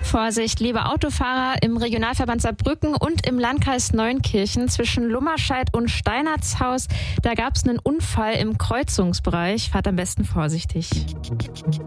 Vorsicht, liebe Autofahrer, im Regionalverband Saarbrücken und im Landkreis Neunkirchen zwischen Lummerscheid und Steinertshaus, da gab es einen Unfall im Kreuzungsbereich. Fahrt am besten vorsichtig.